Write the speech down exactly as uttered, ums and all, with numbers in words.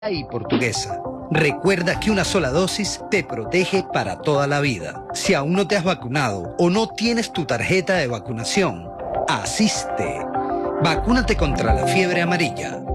y Portuguesa. Recuerda que una sola dosis te protege para toda la vida. Si aún no te has vacunado o no tienes tu tarjeta de vacunación, asiste. Vacúnate contra la fiebre amarilla.